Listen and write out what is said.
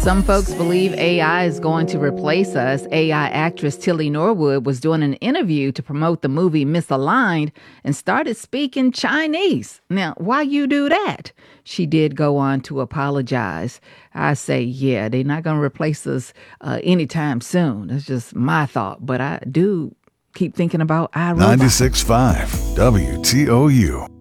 Some folks believe AI is going to replace us. AI actress Tilly Norwood was doing an interview to promote the movie Misaligned and started speaking Chinese. Now, why you do that? She did go on to apologize. I say, yeah, they're not going to replace us anytime soon. That's just my thought. But I do keep thinking about iRobot. 96.5 WTOU.